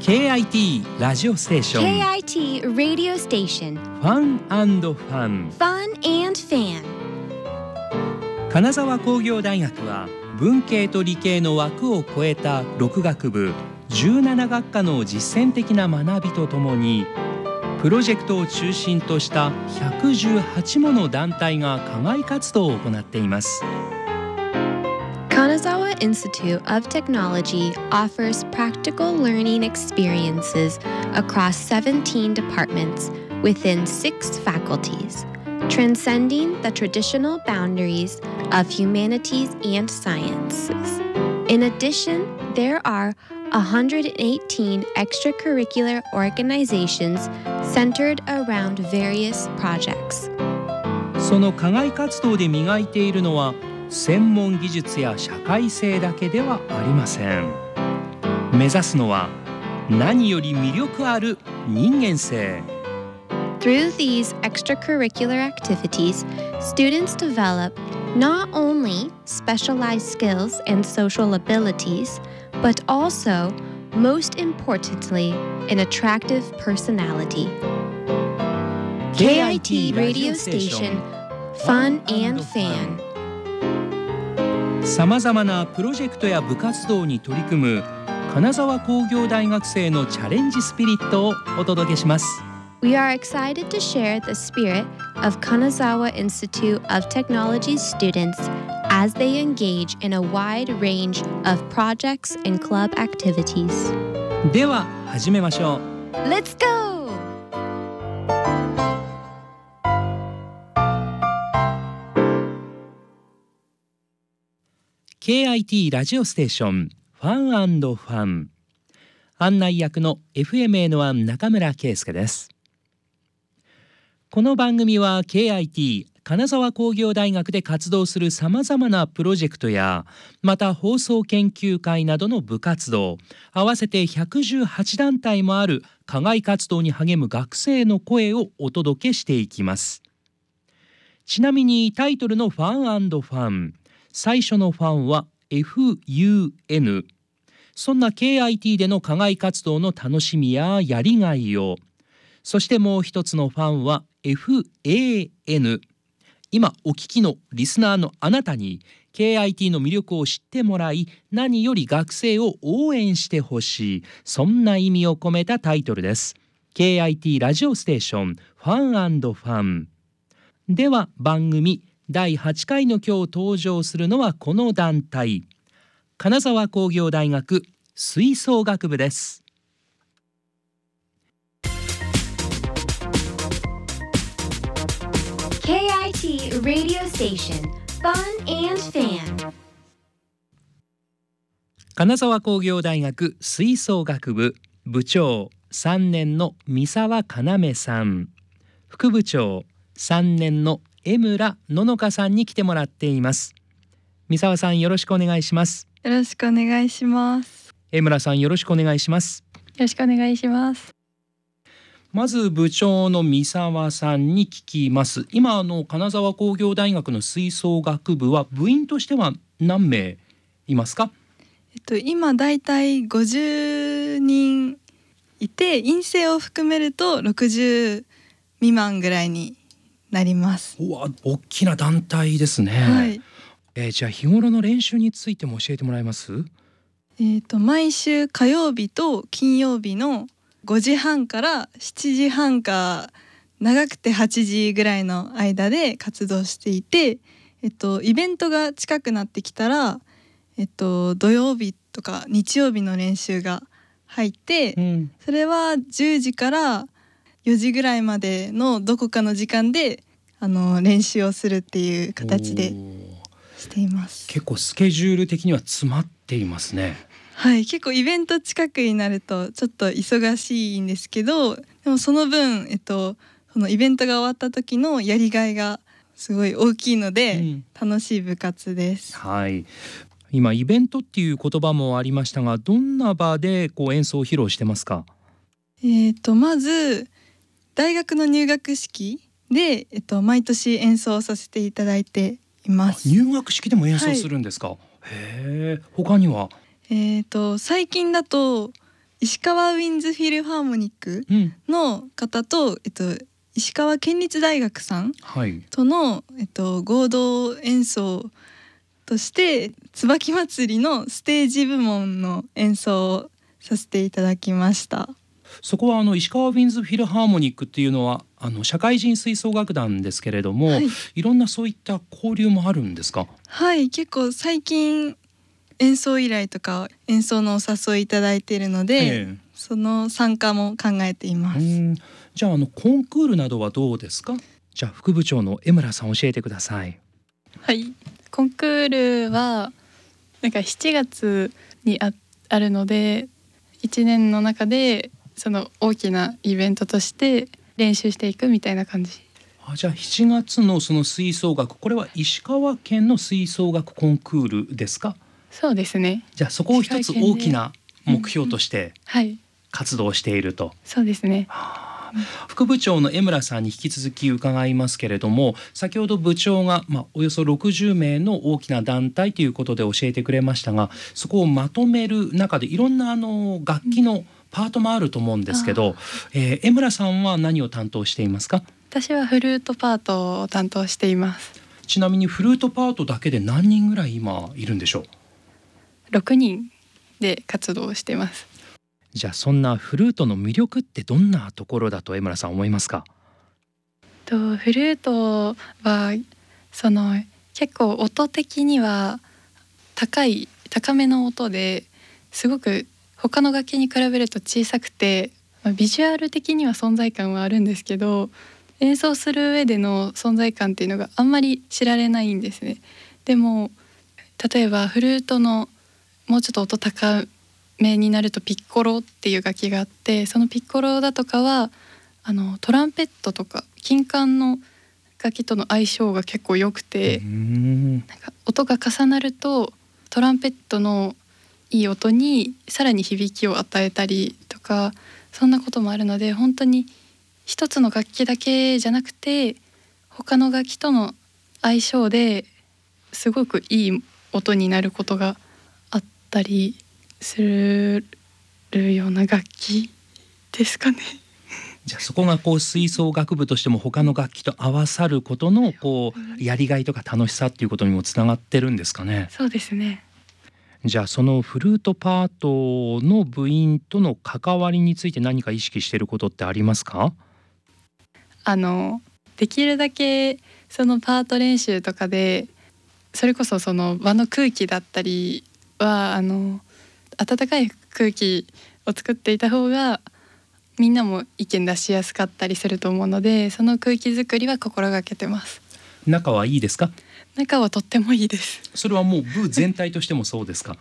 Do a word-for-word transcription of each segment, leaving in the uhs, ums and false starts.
ケーアイティー ラジオステーションケーアイティー Radio Station ファン&ファン Fun and Fan 金沢工業大学は文系と理系の枠を超えたろく学部じゅうなな学科の実践的な学びとともにプロジェクトを中心としたひゃくじゅうはちもの団体が課外活動を行っています。 Kanazawa Institute of Technology offers practical learning experiences across seventeen departments within six faculties, transcending the traditional boundaries of humanities and sciences. In addition, there are one hundred eighteen extracurricular organizations centered around various projects. その課外活動で磨いているのは専門技術や社会性だけではありません。目指すのは何より魅力ある人間性。 Through these extracurricular activities, students develop not only specialized skills and social abilities, but also, most importantly, an attractive personality. ケーアイティー Radio Station Fun and Fan さまざまなプロジェクトや部活動に取り組む金沢工業大学生のチャレンジスピリットをお届けします。 We are excited to share the spirit of Kanazawa Institute of Technology's students as they engage in a wide range of projects and club activities. では始めましょう。 Let's go! ケーアイティー ラジオステーションファン&ファン案内役の エフエムエヌワン 中村圭介です。この番組は ケーアイティー 金沢工業大学で活動するさまざまなプロジェクトやまた放送研究会などの部活動合わせてひゃくじゅうはち団体もある課外活動に励む学生の声をお届けしていきます。ちなみにタイトルのファン&ファン最初のファンは エフユーエヌ そんな ケーアイティー での課外活動の楽しみややりがいをそしてもう一つのファンは エフエーエヌ 今お聞きのリスナーのあなたに ケーアイティー の魅力を知ってもらい何より学生を応援してほしいそんな意味を込めたタイトルです。 ケーアイティー ラジオステーションファン&ファンでは番組だいはちかいの今日登場するのはこの団体金沢工業大学吹奏楽部です。 ケーアイティー Radio Station Fun and Fan 金沢工業大学吹奏楽部部長さんねんの三沢要さん副部長さんねんの江村ののかさんに来てもらっています。三沢さんよろしくお願いします。 よろしくお願いします。 江村さんよろしくお願いします。 よろしくお願いします。 まず部長の三沢さんに聞きます。今あの金沢工業大学の吹奏楽部は部員としては何名いますか？ えっと今だいたいごじゅうにんいて院生を含めるとろくじゅう未満ぐらいになります。 うわ、大きな団体ですね。 はい。 えー、じゃあ日頃の練習についても教えてもらえます？ えっと毎週火曜日と金曜日のごじはんからしちじはんか長くてはちじぐらいの間で活動していて、えっとイベントが近くなってきたら、えっと土曜日とか日曜日の練習が入って、うん、それはじゅうじからよじぐらいまでのどこかの時間であの練習をするっていう形でしています。 結構スケジュール的には詰まっていますね。 はい、結構イベント近くになるとちょっと忙しいんですけど、でもその分、えっと、そのイベントが終わった時のやりがいがすごい大きいので、うん、楽しい部活です。 はい、今イベントっていう言葉もありましたが、どんな場でこう演奏を披露してますか？ えー、とまず大学の入学式で、えっと、毎年演奏させていただいています。 入学式でも演奏するんですか？はい、へえ。他には？ えー、と最近だと石川ウィンズフィルハーモニックうんの方と、えっと、石川県立大学さんはいとの、えっと、合同演奏として椿祭りのステージ部門の演奏をさせていただきました。 そこはあの石川ウィンズフィルハーモニックっていうのはあの社会人吹奏楽団ですけれども、 はい、 いろんなそういった交流もあるんですか？ はい、結構最近演奏依頼とか演奏のお誘いいただいているので、 ええ、 その参加も考えています。 うん、じゃああのコンクールなどはどうですか？じゃあ副部長の江村さん教えてください。 はい、コンクールはなんかしちがつに あ, あるので、いちねんの中でその大きなイベントとして練習していくみたいな感じ。 あ、じゃあしちがつのその吹奏楽、これは石川県の吹奏楽コンクールですか？ そうですね。 じゃあそこを一つ大きな目標としてはい活動していると。 そうですね。 副部長の江村さんに引き続き伺いますけれども、先ほど部長が、まあ、およそろくじゅうめいの大きな団体ということで教えてくれましたが、そこをまとめる中でいろんなあの楽器のパートもあると思うんですけど、えー、江村さんは何を担当していますか？ 私はフルートパートを担当しています。 ちなみにフルートパートだけで何人ぐらい今いるんでしょう？ ろくにんで活動しています。 じゃあそんなフルートの魅力ってどんなところだと江村さん思いますか？ とフルートはその結構音的には高い高めの音ですごく他の楽器に比べると小さくて、まあ、ビジュアル的には存在感はあるんですけど、演奏する上での存在感っていうのがあんまり知られないんですね。でも例えばフルートのもうちょっと音高めになるとピッコロっていう楽器があって、そのピッコロだとかはあのトランペットとか金管の楽器との相性が結構良くて、 うーん、 なんか音が重なるとトランペットのいい音にさらに響きを与えたりとか、そんなこともあるので、本当に一つの楽器だけじゃなくて他の楽器との相性ですごくいい音になることがあったりするような楽器ですかね。 じゃあそこがこう吹奏楽部としても他の楽器と合わさることのこうやりがいとか楽しさっていうことにもつながってるんですかね。 そうですね。 じゃあそのフルートパートの部員との関わりについて何か意識していることってありますか？ あのできるだけそのパート練習とかでそれこそその場の空気だったりはあの温かい空気を作っていた方がみんなも意見出しやすかったりすると思うので、その空気作りは心がけてます。 仲はいいですか？ 仲はとってもいいです。 それはもう部全体としてもそうですか？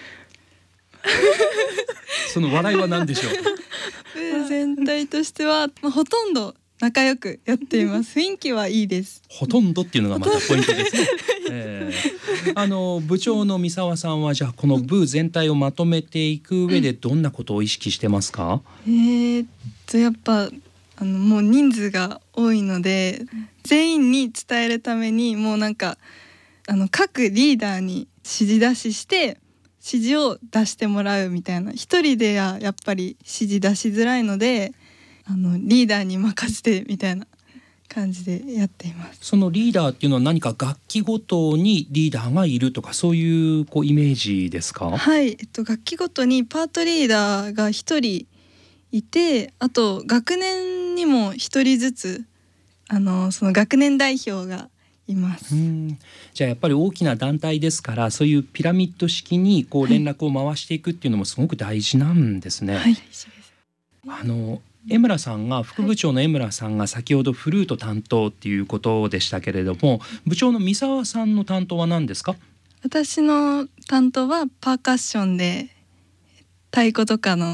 その笑いは何でしょう？ 部全体としては、まあ、ほとんど仲良くやっています。雰囲気はいいです。 ほとんどっていうのがまたポイントですね。えー、あの部長の三沢さんはじゃあこの部全体をまとめていく上でどんなことを意識してますか？ えー、っとやっぱあのもう人数が多いので全員に伝えるためにもうなんかあの各リーダーに指示出しして指示を出してもらうみたいな、一人ではやっぱり指示出しづらいのであのリーダーに任せてみたいな感じでやっています。 そのリーダーっていうのは何か楽器ごとにリーダーがいるとかそういうこうイメージですか？ はい、えっと、楽器ごとにパートリーダーが一人いて、あと学年にも一人ずつあのその学年代表がいます。 うん、じゃあやっぱり大きな団体ですからそういうピラミッド式にこう連絡を回していくっていうのもすごく大事なんですね。 はい、 あの江村さんが副部長の江村さんが先ほどフルート担当っていうことでしたけれども、部長の三沢さんの担当は何ですか？ 私の担当はパーカッションで太鼓とかの